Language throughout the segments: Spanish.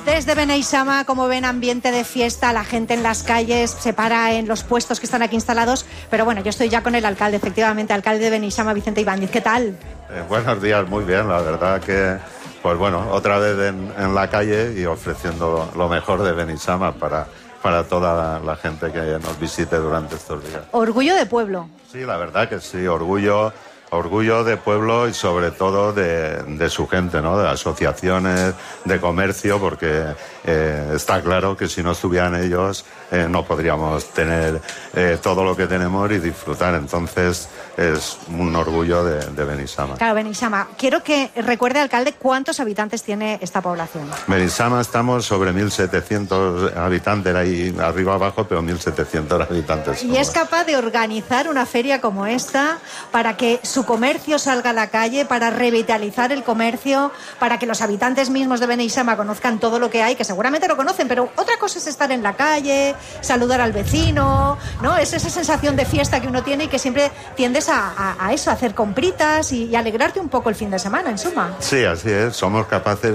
Desde Beneixama, como ven, ambiente de fiesta, la gente en las calles se para en los puestos que están aquí instalados. Pero bueno, yo estoy ya con el alcalde, efectivamente, alcalde de Beneixama, Vicente Ibáñez. ¿Qué tal? Buenos días, muy bien, la verdad que, pues bueno, otra vez en la calle y ofreciendo lo mejor de Beneixama para toda la gente que nos visite durante estos días. Orgullo de pueblo. Sí, la verdad que sí, orgullo de pueblo y sobre todo de su gente, ¿no? De asociaciones, de comercio, porque está claro que si no estuvieran ellos no podríamos tener todo lo que tenemos y disfrutar. Entonces es un orgullo de Beneixama. Claro, Beneixama. Quiero que recuerde, alcalde, cuántos habitantes tiene esta población. Beneixama estamos sobre 1.700 habitantes, ahí arriba abajo, pero 1.700 habitantes. Y es capaz de organizar una feria como esta para que su comercio salga a la calle, para revitalizar el comercio, para que los habitantes mismos de Beneixama conozcan todo lo que hay, que seguramente lo conocen, pero otra cosa es estar en la calle, saludar al vecino, ¿no? Es esa sensación de fiesta que uno tiene y que siempre tiendes a eso, a hacer compritas y alegrarte un poco el fin de semana, en suma. Sí, así es. Somos capaces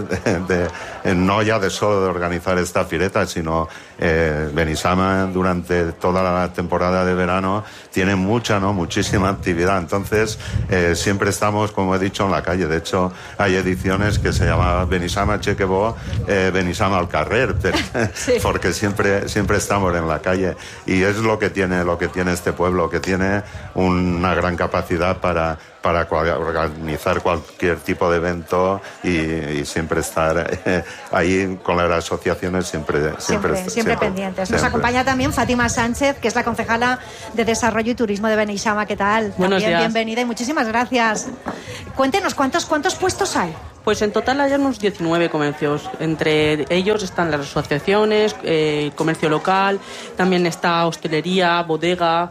no ya de solo de organizar esta fireta, sino Beneixama durante toda la temporada de verano tiene muchísima actividad. Entonces siempre estamos, como he dicho, en la calle. De hecho, hay ediciones que se llama Beneixama Chequebó, Beneixama al carrer, sí. Porque siempre estamos en la calle y es lo que tiene este pueblo, que tiene una gran capacidad para organizar cualquier tipo de evento y siempre estar ahí con las asociaciones siempre pendientes. Nos acompaña también Fátima Sánchez, que es la concejala de Desarrollo y Turismo de Beneixama. ¿Qué tal? Buenos días. Bienvenida y muchísimas gracias. Cuéntenos, ¿cuántos puestos hay? Pues en total hay unos 19 comercios. Entre ellos están las asociaciones, comercio local, también está hostelería, bodega,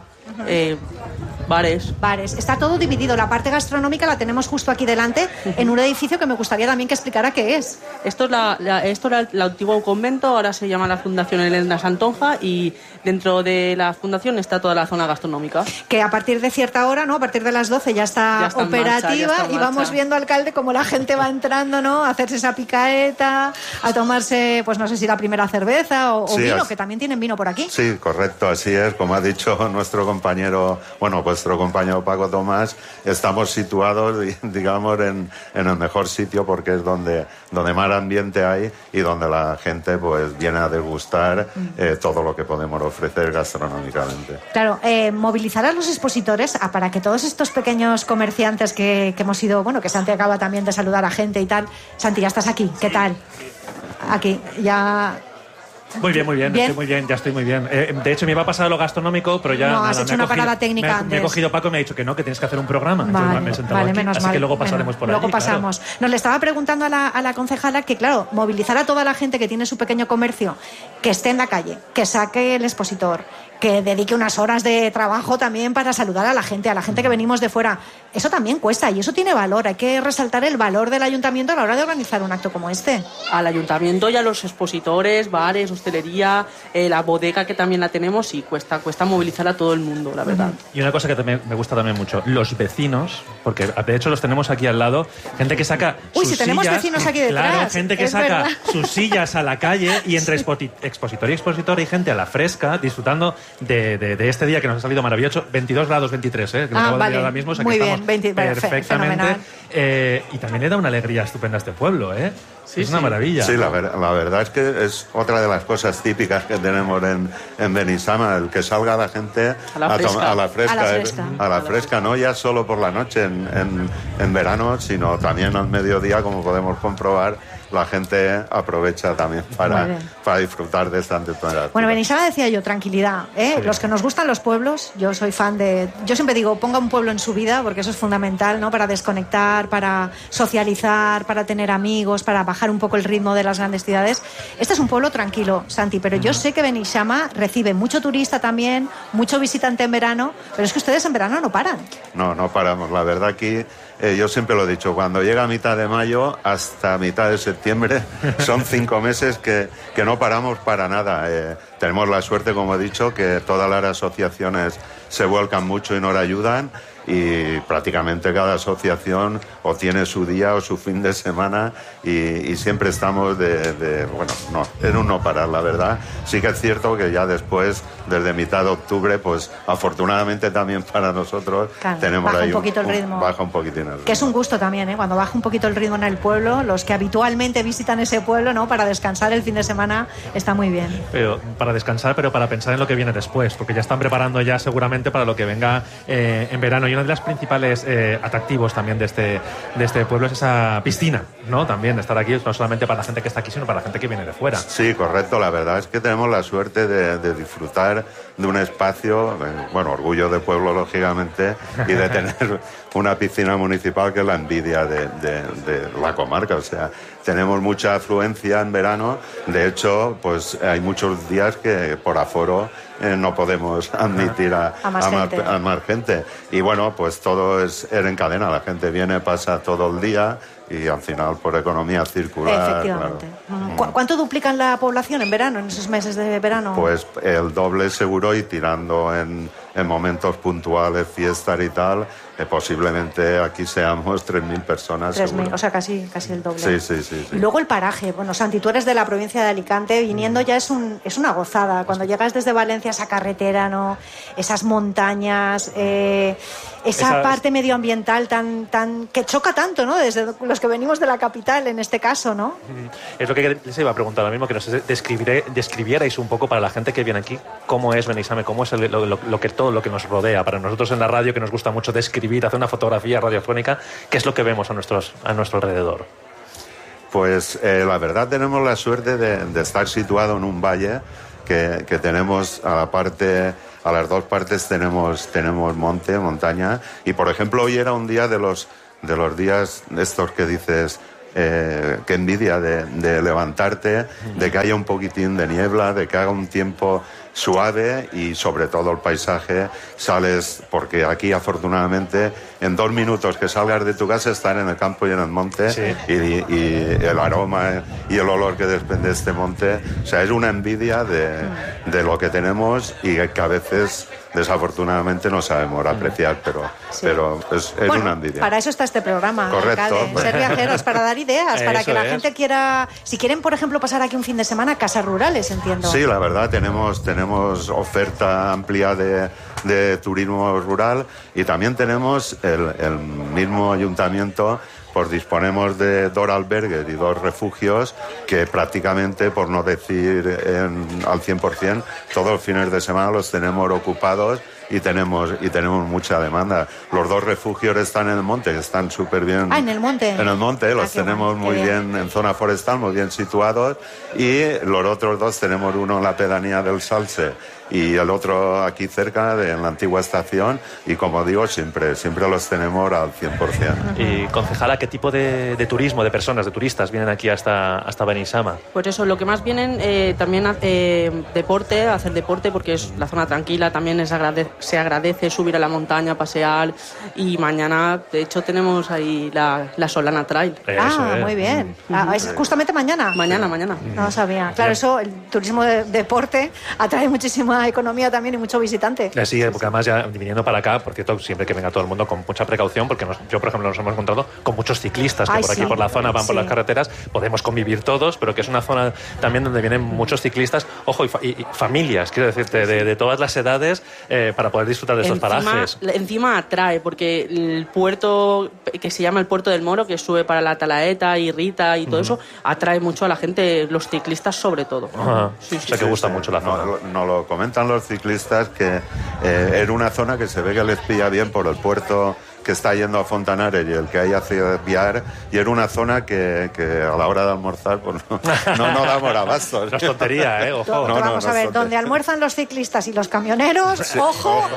bares. Está todo dividido. La parte gastronómica la tenemos justo aquí delante, en un edificio que me gustaría también que explicara qué es. Esto era el antiguo convento, ahora se llama la Fundación Elena Santonja y dentro de la fundación está toda la zona gastronómica. Que a partir de cierta hora, ¿no? A partir de las 12 ya está operativa y vamos viendo, alcalde, cómo la gente va entrando, ¿no? A hacerse esa picaeta, a tomarse, pues no sé si la primera cerveza o vino, que también tienen vino por aquí. Sí, correcto, así es. Como ha dicho nuestro compañero, vuestro compañero Paco Tomás, estamos situados, digamos, en el mejor sitio porque es donde más ambiente hay y donde la gente pues viene a degustar todo lo que podemos ofrecer gastronómicamente. Claro, movilizar a los expositores para que todos estos pequeños comerciantes que hemos ido, que Santi acaba también de saludar a gente y tal. Santi, ya estás aquí, ¿qué tal? Aquí, ya... Muy bien, estoy muy bien, ya estoy muy bien. De hecho, me iba a pasar a lo gastronómico, pero ya... No, has hecho una parada técnica antes. Me ha cogido Paco y me ha dicho que no, que tienes que hacer un programa. Vale, me he sentado aquí, menos así mal. Que luego pasaremos por allí. Luego pasamos. Claro. Nos le estaba preguntando a la concejala que, claro, movilizar a toda la gente que tiene su pequeño comercio, que esté en la calle, que saque el expositor, que dedique unas horas de trabajo también para saludar a la gente que venimos de fuera. Eso también cuesta y eso tiene valor. Hay que resaltar el valor del ayuntamiento a la hora de organizar un acto como este. Al ayuntamiento y a los expositores, bares, hostelería, la bodega que también la tenemos y cuesta movilizar a todo el mundo, la verdad. Y una cosa que también me gusta también mucho, los vecinos, porque de hecho los tenemos aquí al lado, gente que saca sus si tenemos sillas, vecinos aquí detrás. Claro, gente que saca verdad. sus sillas a la calle y entre expositor y expositor hay gente a la fresca disfrutando de este día que nos ha salido maravilloso, 22 grados 23, que lo acabo de decir ahora mismo, o sea muy que bien, estamos perfectamente. Y también le da una alegría estupenda a este pueblo, Sí, es una maravilla. Sí, la verdad es que es otra de las cosas típicas que tenemos en Beneixama, el que salga la gente a la fresca, no ya solo por la noche en verano, sino también al mediodía, como podemos comprobar. La gente aprovecha también para disfrutar de esta temporada. Bueno, Beneixama decía yo, tranquilidad, Sí. Los que nos gustan los pueblos, yo soy fan yo siempre digo, ponga un pueblo en su vida, porque eso es fundamental, ¿no? Para desconectar, para socializar, para tener amigos, para bajar un poco el ritmo de las grandes ciudades. Este es un pueblo tranquilo, Santi, pero yo sé que Beneixama recibe mucho turista también, mucho visitante en verano, pero es que ustedes en verano no paran. No paramos, la verdad aquí... yo siempre lo he dicho, cuando llega a mitad de mayo hasta mitad de septiembre son 5 meses que no paramos para nada. Tenemos la suerte, como he dicho, que todas las asociaciones se vuelcan mucho y nos ayudan y prácticamente cada asociación o tiene su día o su fin de semana y siempre estamos en un no parar, la verdad. Sí que es cierto que ya después, desde mitad de octubre, pues afortunadamente también para nosotros tenemos baja ahí un poquito el ritmo. Baja un poquitín el ritmo. Que es un gusto también, cuando baja un poquito el ritmo en el pueblo, los que habitualmente visitan ese pueblo, ¿no? Para descansar el fin de semana está muy bien. Pero para descansar, pero para pensar en lo que viene después, porque ya están preparando ya seguramente para lo que venga en verano. Y uno de los principales atractivos también de este pueblo es esa piscina, ¿no? También estar aquí no solamente para la gente que está aquí, sino para la gente que viene de fuera. Sí, correcto. La verdad es que tenemos la suerte de disfrutar de un espacio, orgullo de pueblo, lógicamente, y de tener una piscina municipal que es la envidia de la comarca. O sea, tenemos mucha afluencia en verano. De hecho, pues hay muchos días que por aforo no podemos admitir a más gente. Y bueno, pues todo es en cadena. La gente viene, pasa todo el día y al final por economía circular. Efectivamente. Claro. ¿Cuánto duplican la población en verano, en esos meses de verano? Pues el doble seguro, y tirando en momentos puntuales, fiestas y tal, posiblemente aquí seamos 3.000 personas. 3.000, o sea, casi el doble. Sí. Y luego el paraje. Bueno, Santi, tú eres de la provincia de Alicante, viniendo ya es una gozada. Cuando llegas desde Valencia, esa carretera, ¿no? Esas montañas, esa parte medioambiental tan que choca tanto, ¿no? Desde los que venimos de la capital, en este caso, ¿no? Es lo que les iba a preguntar ahora mismo, que nos describierais un poco para la gente que viene aquí, cómo es Benisame, cómo es todo lo que nos rodea. Para nosotros en la radio, que nos gusta mucho describir, hacer una fotografía radiofónica, ¿qué es lo que vemos a nuestro alrededor? Pues la verdad tenemos la suerte de estar situado en un valle que tenemos a las dos partes tenemos montaña, y por ejemplo hoy era un día de los días estos que dices que envidia de levantarte, de que haya un poquitín de niebla, de que haga un tiempo suave, y sobre todo el paisaje. Sales, porque aquí afortunadamente en 2 minutos que salgas de tu casa estar en el campo y en el monte, sí. y el aroma y el olor que desprende este monte, o sea, es una envidia de lo que tenemos y que a veces desafortunadamente no sabemos apreciar, pero es una envidia. Para eso está este programa, correcto, alcalde. Ser viajeros, para dar ideas, para que la gente quiera, si quieren, por ejemplo, pasar aquí un fin de semana, casas rurales, entiendo. Sí, la verdad, tenemos oferta amplia de turismo rural, y también tenemos el mismo ayuntamiento. Pues disponemos de 2 albergues y 2 refugios que prácticamente, por no decir al 100%, todos los fines de semana los tenemos ocupados y tenemos mucha demanda. Los 2 refugios están en el monte, están súper bien. ¿En el monte? En el monte, los tenemos muy bien en zona forestal, muy bien situados, y los otros 2 tenemos uno en la pedanía del Salse y el otro aquí cerca, en la antigua estación, y como digo, siempre los tenemos al 100%. Y concejala, ¿qué tipo de turismo, de personas, de turistas vienen aquí hasta Benisama? Pues eso, lo que más vienen también hacer deporte, porque es la zona tranquila, también se agradece subir a la montaña, pasear, y mañana, de hecho, tenemos ahí la Solana Trail. Muy bien. ¿Es justamente mañana? Mañana. No lo sabía. Claro, eso, el turismo de deporte atrae muchísima economía también y mucho visitante. Sí, porque además ya viniendo para acá, por cierto, siempre que venga todo el mundo con mucha precaución, porque yo, por ejemplo, nos hemos encontrado con muchos ciclistas que por aquí, por la zona, van por las carreteras, podemos convivir todos, pero que es una zona también donde vienen muchos ciclistas, ojo, y familias, quiero decirte, de todas las edades, para poder disfrutar de estos parajes. Encima atrae, porque el puerto, que se llama el Puerto del Moro, que sube para la Talaeta y Rita y todo eso, atrae mucho a la gente, los ciclistas sobre todo. Que gusta mucho la zona. No lo comentan los ciclistas, que era una zona que se ve que les pilla bien por el puerto que está yendo a Fontanares y el que hay hacia Biar, y era una zona que a la hora de almorzar pues no damos abastos. No es tontería, ojo. Vamos a ver, donde almuerzan los ciclistas y los camioneros, sí, ojo.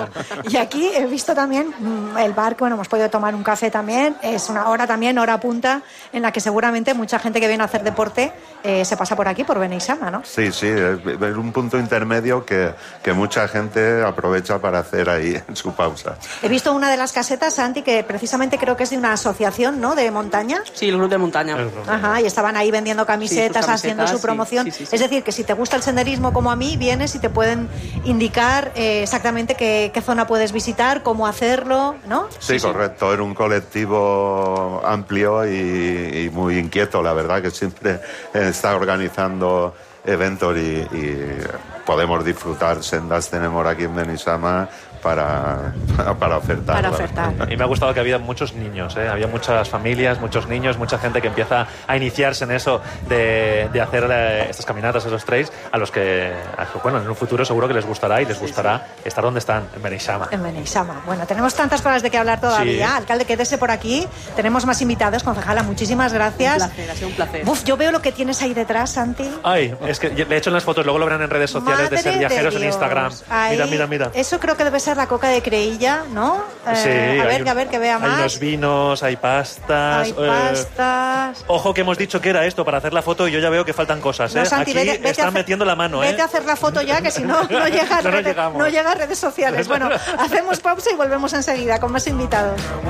Y aquí he visto también el bar, que hemos podido tomar un café también, es una hora punta, en la que seguramente mucha gente que viene a hacer deporte se pasa por aquí, por Benisama, ¿no? Sí, es un punto intermedio que mucha gente aprovecha para hacer ahí en su pausa. He visto una de las casetas camiseta, Santi, que precisamente creo que es de una asociación, ¿no?, de montaña. Sí, el grupo de montaña. Ajá, y estaban ahí vendiendo camisetas, haciendo su promoción. Sí. Es decir, que si te gusta el senderismo como a mí, vienes y te pueden indicar exactamente qué zona puedes visitar, cómo hacerlo, ¿no? Sí, correcto. Era un colectivo amplio y muy inquieto, la verdad, que siempre está organizando eventos y podemos disfrutar. Sendas tenemos aquí en Benissama para ofertar. Para ofertar. Y me ha gustado que había muchos niños, había muchas familias, muchos niños, mucha gente que empieza a iniciarse en eso de hacer estas caminatas, esos trails, a los que, bueno, en un futuro seguro que les gustará y les gustará estar donde están, en Benissama. En Benissama. Bueno, tenemos tantas cosas de que hablar todavía. Sí. Alcalde, quédese por aquí. Tenemos más invitados. Concejala, muchísimas gracias. Un placer, ha sido un placer. Uf, yo veo lo que tienes ahí detrás, Santi. Ay, es que le he hecho en las fotos, luego lo verán en redes sociales de Ser Viajeros en Instagram. Ahí, mira. Eso creo que debe ser la coca de Creïlla, ¿no? Sí, a ver, que vea más. Hay unos vinos, hay pastas. Hay pastas. Ojo que hemos dicho que era esto para hacer la foto y yo ya veo que faltan cosas. No, Santi, aquí vete están metiendo la mano. Vete a hacer la foto ya, que si no, no llega a redes sociales. Bueno, hacemos pausa y volvemos enseguida con más invitados.